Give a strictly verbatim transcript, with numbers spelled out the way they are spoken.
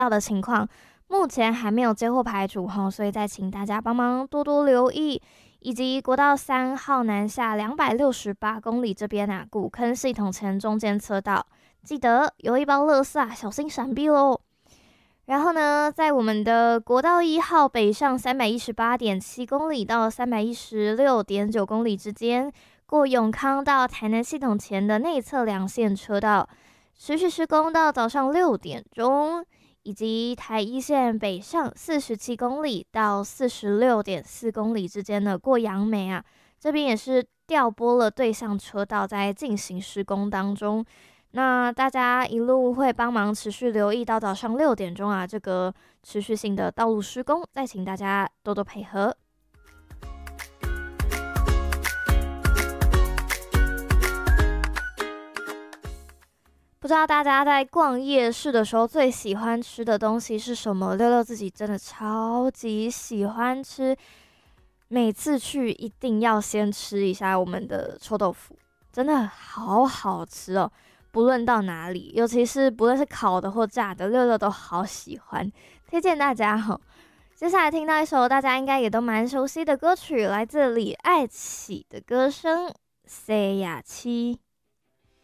到的情况，目前还没有接获排除吼，所以再请大家帮忙多多留意。以及国道三号南下两百六十八公里这边啊，古坑系统前中间车道，记得有一包垃圾啊，小心闪避喽。然后呢，在我们的国道一号北上三百一十八点七公里到三百一十六点九公里之间，过永康到台南系统前的内侧两线车道，持续施工到早上六点钟。以及台一线北上四十七公里到四十六点四公里之间的过杨梅啊，这边也是调拨了对向车道在进行施工当中。那大家一路会帮忙持续留意到早上六点钟啊，这个持续性的道路施工，再请大家多多配合。不知道大家在逛夜市的时候最喜欢吃的东西是什么？六六自己真的超级喜欢吃，每次去一定要先吃一下我们的臭豆腐，真的好好吃哦！不论到哪里，尤其是不论是烤的或炸的，六六都好喜欢，推荐大家吼。接下来听到一首大家应该也都蛮熟悉的歌曲，来自李爱启的歌声《塞雅七》。